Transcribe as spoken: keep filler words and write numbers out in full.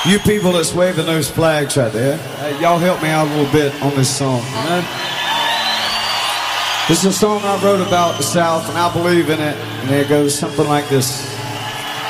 You people that's waving those flags right there, hey, y'all help me out a little bit on this song. You know? This is a song I wrote about the South, and I believe in it. And it goes something like this.